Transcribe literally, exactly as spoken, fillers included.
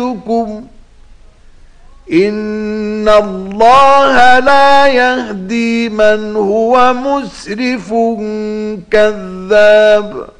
يعدكم إن الله لا يهدي من هو مسرف كذاب